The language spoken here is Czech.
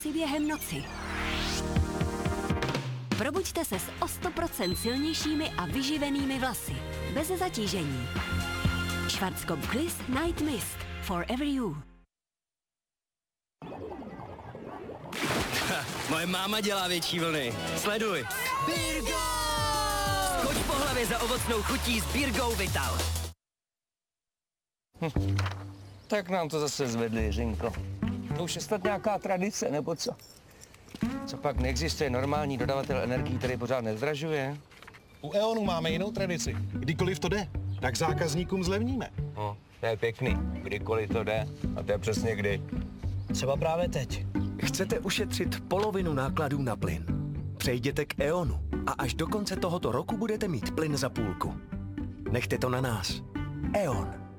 si během noci. Probuďte se s o 100% silnějšími a vyživenými vlasy. Bez zatížení. Schwarzkopf Gliss Night Mist. Forever you. Moje máma dělá větší vlny. Sleduj. Birgo! Skoč po hlavě za ovocnou chutí s Birgou Vital. Tak nám to zase zvedli, Jiřinko. To už je snad nějaká tradice, nebo co? Co pak, neexistuje normální dodavatel energií, který pořád nezdražuje? U E.ONu máme jinou tradici. Kdykoliv to jde, tak zákazníkům zlevníme. No, to je pěkný. Kdykoliv to jde. A to je přesně kdy. Třeba právě teď. Chcete ušetřit polovinu nákladů na plyn? Přejděte k E.ONu a až do konce tohoto roku budete mít plyn za půlku. Nechte to na nás. E.ON.